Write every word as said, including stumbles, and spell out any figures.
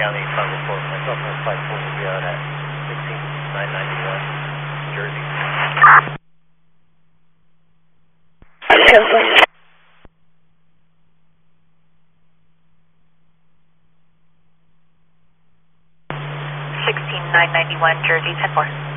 County five oh four. Myself and five four will be out at sixteen nine ninety-one, Jersey. sixteen nine ninety-one, Jersey, ten four.